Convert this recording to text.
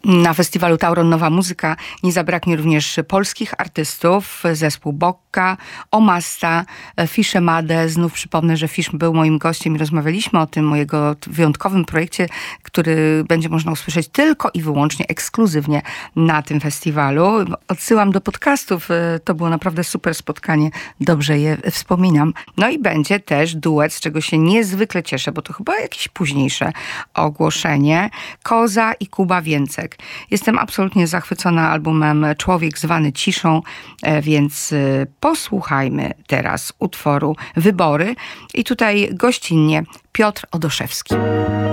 Na festiwalu Tauron Nowa Muzyka nie zabraknie również polskich artystów, zespół Bokka, Omasta, Fisze Made. Znów przypomnę, że Fisz był moim gościem i rozmawialiśmy o tym, o jego wyjątkowym projekcie, który będzie można usłyszeć tylko i wyłącznie, ekskluzywnie na tym festiwalu. Odsyłam do podcastów, to było naprawdę super spotkanie, dobrze je wspominam. No i będzie też duet, z czego się niezwykle cieszę, bo to chyba jakieś późniejsze ogłoszenie. Koza i Kuba Więcek. Jestem absolutnie zachwycona albumem Człowiek zwany ciszą, więc posłuchajmy teraz utworu Wybory. I tutaj gościnnie Piotr Odoszewski.